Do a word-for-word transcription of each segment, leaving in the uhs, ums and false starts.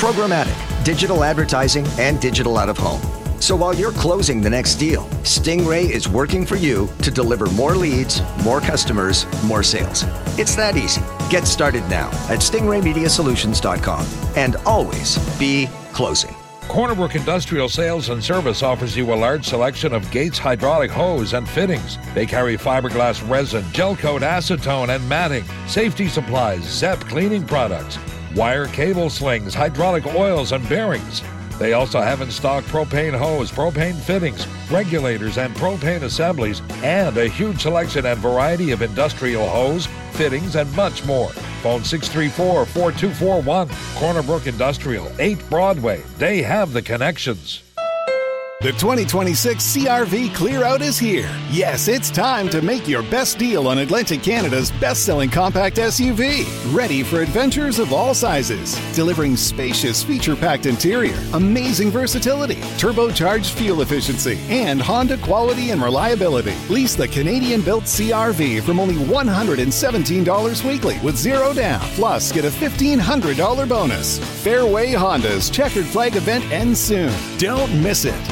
programmatic, digital advertising, and digital out-of-home. So while you're closing the next deal, Stingray is working for you to deliver more leads, more customers, more sales. It's that easy. Get started now at stingray media solutions dot com and always be closing. Cornerbrook Industrial Sales and Service offers you a large selection of Gates hydraulic hose and fittings. They carry fiberglass resin, gel coat, acetone, and matting, safety supplies, Zep cleaning products, wire cable slings, hydraulic oils, and bearings. They also have in stock propane hose, propane fittings, regulators, and propane assemblies, and a huge selection and variety of industrial hose, fittings, and much more. Phone six three four, four two four one. Cornerbrook Industrial, eight Broadway. They have the connections. The twenty twenty-six C R V Clear Out is here. Yes, it's time to make your best deal on Atlantic Canada's best-selling compact S U V. Ready for adventures of all sizes. Delivering spacious, feature-packed interior, amazing versatility, turbocharged fuel efficiency, and Honda quality and reliability. Lease the Canadian-built C R V from only one hundred seventeen dollars weekly with zero down. Plus, get a fifteen hundred dollars bonus. Fairway Honda's Checkered Flag event ends soon. Don't miss it.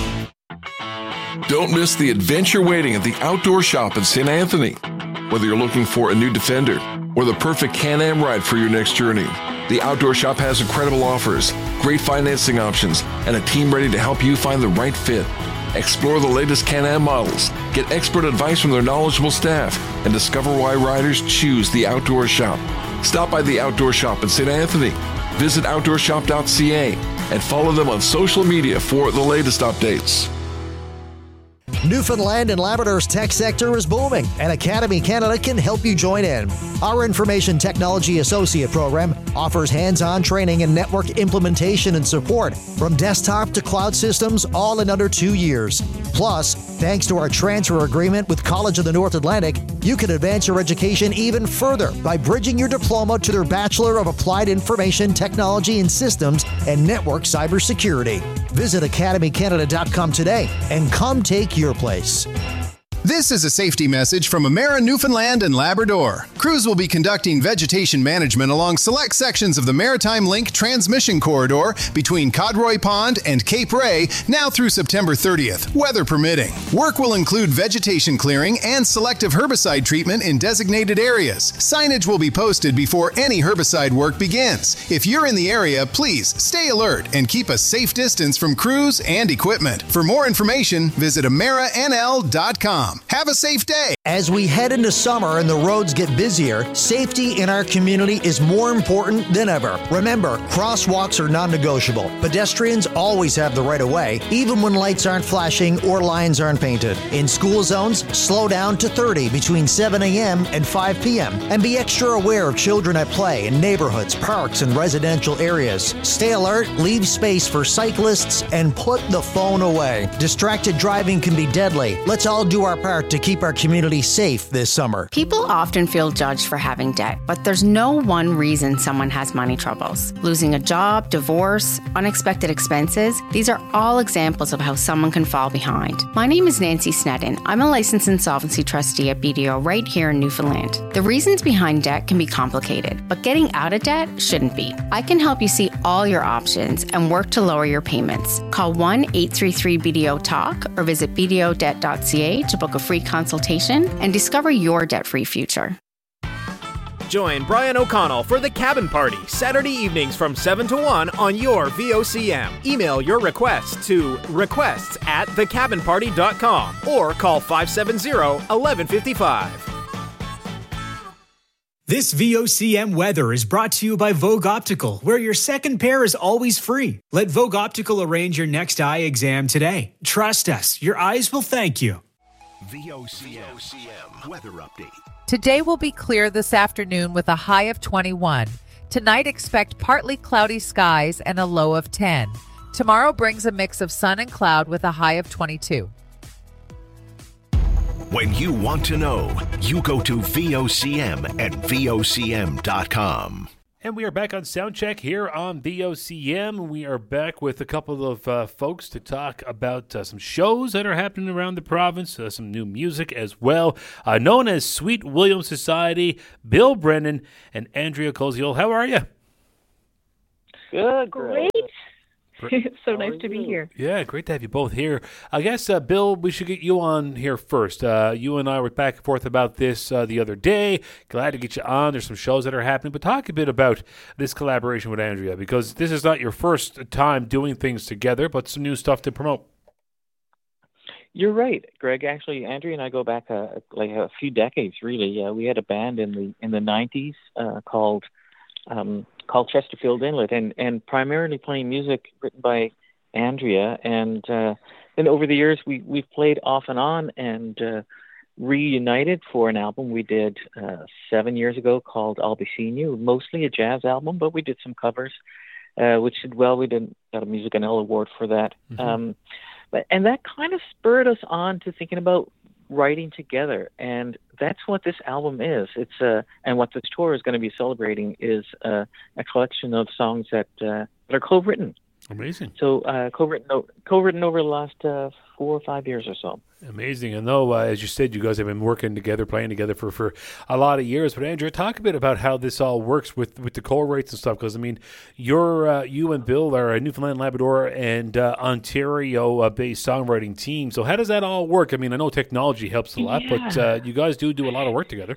Don't miss the adventure waiting at the Outdoor Shop in Saint Anthony. Whether you're looking for a new Defender or the perfect Can-Am ride for your next journey, the Outdoor Shop has incredible offers, great financing options, and a team ready to help you find the right fit. Explore the latest Can-Am models, get expert advice from their knowledgeable staff, and discover why riders choose the Outdoor Shop. Stop by the Outdoor Shop in Saint Anthony. Visit outdoor shop dot c a and follow them on social media for the latest updates. Newfoundland and Labrador's tech sector is booming, and Academy Canada can help you join in. Our Information Technology Associate program offers hands-on training and network implementation and support from desktop to cloud systems, all in under two years. Plus, thanks to our transfer agreement with College of the North Atlantic, you can advance your education even further by bridging your diploma to their Bachelor of Applied Information Technology and Systems and Network Cybersecurity. Visit academy canada dot com today and come take your place. This is a safety message from Emera Newfoundland and Labrador. Crews will be conducting vegetation management along select sections of the Maritime Link transmission corridor between Codroy Pond and Cape Ray now through September thirtieth, weather permitting. Work will include vegetation clearing and selective herbicide treatment in designated areas. Signage will be posted before any herbicide work begins. If you're in the area, please stay alert and keep a safe distance from crews and equipment. For more information, visit emera n l dot com. Have a safe day. As we head into summer and the roads get busier, safety in our community is more important than ever. Remember, crosswalks are non-negotiable. Pedestrians always have the right of way, even when lights aren't flashing or lines aren't painted. In school zones, slow down to thirty between seven a.m. and five p.m. and be extra aware of children at play in neighborhoods, parks, and residential areas. Stay alert, leave space for cyclists, and put the phone away. Distracted driving can be deadly. Let's all do our part to keep our community safe this summer. People often feel judged for having debt, but there's no one reason someone has money troubles. Losing a job, divorce, unexpected expenses, these are all examples of how someone can fall behind. My name is Nancy Snedden. I'm a licensed insolvency trustee at B D O right here in Newfoundland. The reasons behind debt can be complicated, but getting out of debt shouldn't be. I can help you see all your options and work to lower your payments. Call one eight three three B D O talk or visit b d o debt dot c a to book a free consultation and discover your debt-free future. Join Brian O'Connell for The Cabin Party, Saturday evenings from seven to one on your V O C M. Email your requests to requests at the cabin party dot com or call five seven zero, one one five five. This V O C M weather is brought to you by Vogue Optical, where your second pair is always free. Let Vogue Optical arrange your next eye exam today. Trust us, your eyes will thank you. V O C M weather update. Today will be clear this afternoon with a high of twenty-one. Tonight, expect partly cloudy skies and a low of ten. Tomorrow brings a mix of sun and cloud with a high of twenty-two. When you want to know, you go to V O C M at V O C M dot com. And we are back on Soundcheck here on V O C M. We are back with a couple of uh, folks to talk about uh, some shows that are happening around the province, uh, some new music as well. Uh, known as Sweet William Society, Bill Brennan and Andrea Koziol. How are you? Good, great. It's so nice to be here. Yeah, great to have you both here. I guess, uh, Bill, we should get you on here first. Uh, you and I were back and forth about this uh, the other day. Glad to get you on. There's some shows that are happening. But talk a bit about this collaboration with Andrea, because this is not your first time doing things together, but some new stuff to promote. You're right, Greg. Actually, Andrea and I go back uh, like a few decades, really. Uh, we had a band in the in the nineties uh, called... Um, called Chesterfield Inlet, and, and primarily playing music written by Andrea. And uh, then over the years, we, we've played off and on and uh, reunited for an album we did uh, seven years ago called I'll Be Seeing You, mostly a jazz album, but we did some covers, uh, which did well. We did, got a Music N L award for that. Mm-hmm. Um, but And that kind of spurred us on to thinking about writing together, and that's what this album is. It's uh, and what this tour is going to be celebrating is uh, a collection of songs that, uh, that are co-written. Amazing. So uh, co-written, co-written over the last uh, four or five years or so. Amazing. And though, uh, as you said, you guys have been working together, playing together for, for a lot of years. But Andrea, talk a bit about how this all works with, with the call rates and stuff. Because I mean, you're uh, you and Bill are a Newfoundland, Labrador, and uh, Ontario-based songwriting team. So how does that all work? I mean, I know technology helps a lot, yeah. but uh, you guys do do a lot of work together.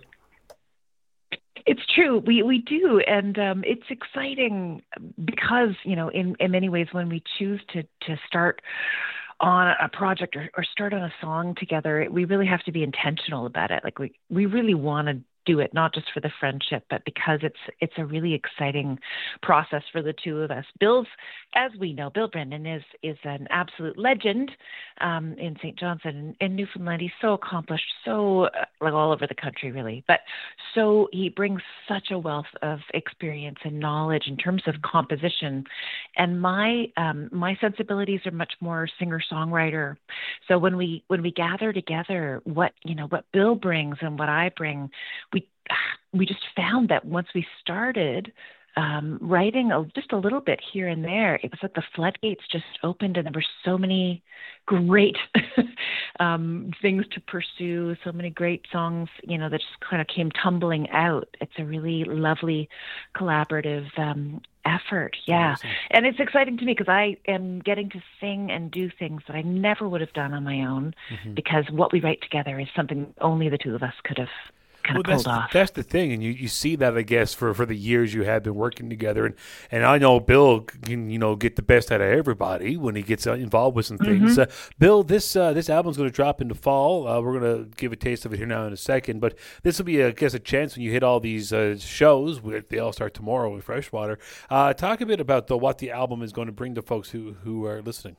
It's true. We we do, and um, it's exciting because, you know, in, in many ways, when we choose to, to start on a project or, or start on a song together, we really have to be intentional about it. Like we, we really want to do it, not just for the friendship, but because it's it's a really exciting process for the two of us. Bill's, as we know, Bill Brennan is is an absolute legend um, in Saint Johnson and Newfoundland. He's so accomplished, so uh, like all over the country, really. But so he brings such a wealth of experience and knowledge in terms of composition. And my um, my sensibilities are much more singer-songwriter. So when we when we gather together, what you know what Bill brings and what I bring, we we just found that once we started um, writing a, just a little bit here and there, it was like the floodgates just opened, and there were so many great um, things to pursue, so many great songs, you know, that just kind of came tumbling out. It's a really lovely collaborative um, effort. Yeah. Awesome. And it's exciting to me because I am getting to sing and do things that I never would have done on my own, mm-hmm. because what we write together is something only the two of us could have kind well, of pulled that's, off. That's the thing, and you, you see that, I guess, for, for the years you have been working together. And, and I know Bill can, you know, get the best out of everybody when he gets involved with some things. Mm-hmm. Uh, Bill, this uh, this album's going to drop into fall. Uh, we're going to give a taste of it here now in a second, but this will be, I guess, a chance when you hit all these uh, shows. They all start tomorrow with Freshwater. Uh, talk a bit about the, what the album is going to bring to folks who, who are listening.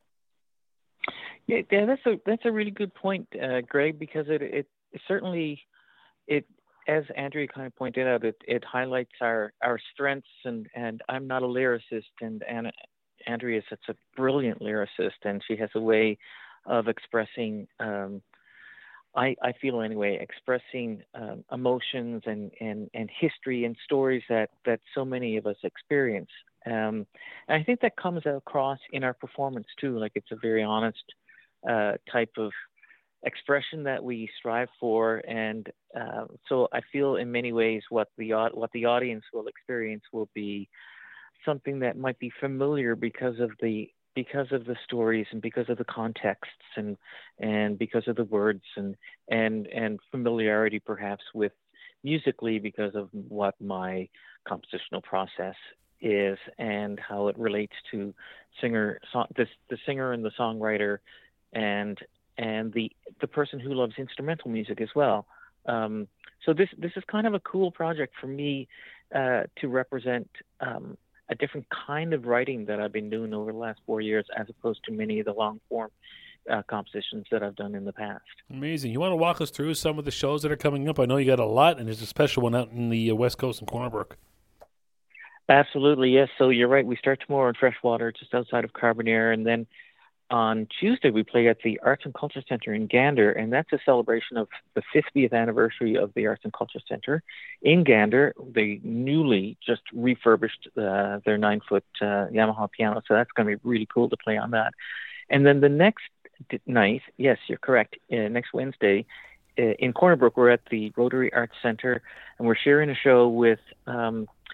Yeah, yeah, that's a that's a really good point, uh, Greg, because it, it it certainly it as Andrea kind of pointed out, it, it highlights our, our strengths, and, and I'm not a lyricist, and, and Andrea is such a brilliant lyricist, and she has a way of expressing, um, I, I feel anyway, expressing um, emotions and, and, and history and stories that, that so many of us experience. Um, and I think that comes across in our performance too, like it's a very honest uh, type of expression that we strive for, and uh, so I feel in many ways what the what the audience will experience will be something that might be familiar because of the because of the stories and because of the contexts and and because of the words and and and familiarity perhaps with musically because of what my compositional process is and how it relates to singer so, the the singer and the songwriter and and the the person who loves instrumental music as well. Um, so this this is kind of a cool project for me uh, to represent um, a different kind of writing that I've been doing over the last four years, as opposed to many of the long form uh, compositions that I've done in the past. Amazing. You want to walk us through some of the shows that are coming up? I know you got a lot, and there's a special one out in the uh, West Coast in Corner Brook. Absolutely, yes. So you're right. We start tomorrow in Freshwater, just outside of Carbonear, and then on Tuesday, we play at the Arts and Culture Center in Gander, and that's a celebration of the fiftieth anniversary of the Arts and Culture Center in Gander. They newly just refurbished uh, their nine-foot uh, Yamaha piano, so that's going to be really cool to play on that. And then the next night, yes, you're correct, uh, next Wednesday, uh, in Corner Brook, we're at the Rotary Arts Center, and we're sharing a show with um,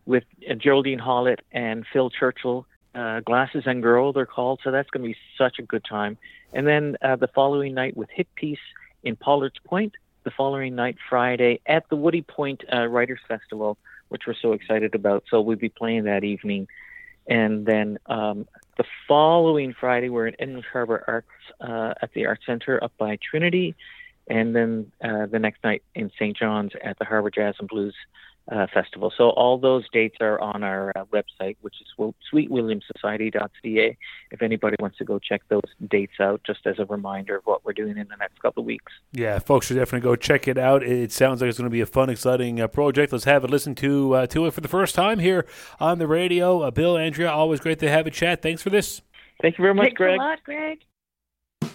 with uh, Geraldine Hollett and Phil Churchill. Uh, Glasses and Girl, they're called. So that's going to be such a good time. And then uh, the following night with Hit Piece in Pollards Point. The following night, Friday, at the Woody Point uh, Writers Festival, which we're so excited about. So we'll be playing that evening. And then um, the following Friday, we're at English Harbor Arts uh, at the Art Center up by Trinity. And then uh, the next night in Saint John's at the Harbor Jazz and Blues uh, Festival. So all those dates are on our uh, website, which is sweet william society dot c a. If anybody wants to go check those dates out, just as a reminder of what we're doing in the next couple of weeks. Yeah, folks should definitely go check it out. It sounds like it's going to be a fun, exciting uh, project. Let's have it listen to uh, to it for the first time here on the radio. Uh, Bill, Andrea, always great to have a chat. Thanks for this. Thank you very much, Thanks Greg. Thanks a lot, Greg.